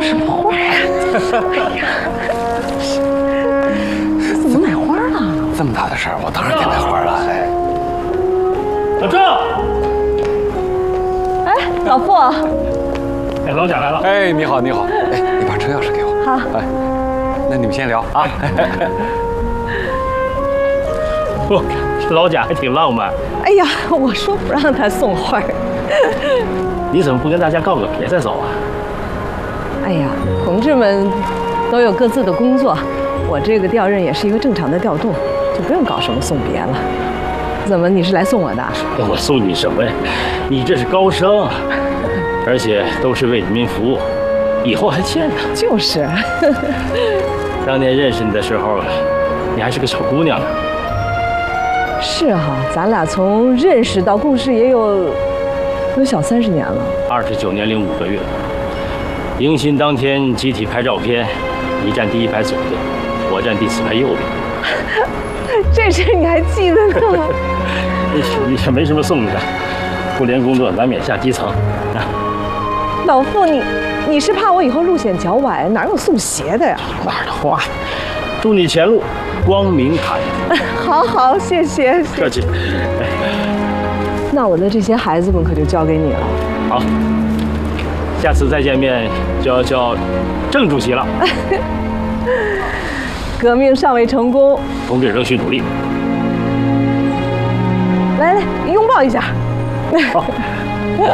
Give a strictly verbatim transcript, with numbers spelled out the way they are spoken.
什么花呀？哎呀，怎么买花了？ 这么大的事儿，我当然得买花了。哎， 老郑， 哎，老傅， 哎，老贾来了。 哎，你好，你好。哎，你把车钥匙给我。 好。 哎，那你们先聊啊。 不，这老贾还挺浪漫。 哎呀，我说不让他送花。 你怎么不跟大家告个别再走啊？ 哎呀，同志们都有各自的工作，我这个调任也是一个正常的调动，就不用搞什么送别了。怎么，你是来送我的？ 我送你什么呀？你这是高升，而且都是为人民服务，以后还见呢。 就是。 当年认识你的时候，你还是个小姑娘呢。 是哈，咱俩从认识到共事也有有小三十年了。 二十九年零五个月，迎新当天集体拍照片，你站第一排左边，我站第四排右边。 这事你还记得呢？ 也没什么送的，妇联工作难免下基层啊。 老傅，你你是怕我以后路险较崴，哪有送鞋的呀？ 哪儿的话，祝你前路光明坦途。 好好，谢谢。 客气。 那我的这些孩子们可就交给你了。 好，下次再见面就要叫郑主席了。 革命尚未成功， 同志仍需努力。 来来，拥抱一下。 好。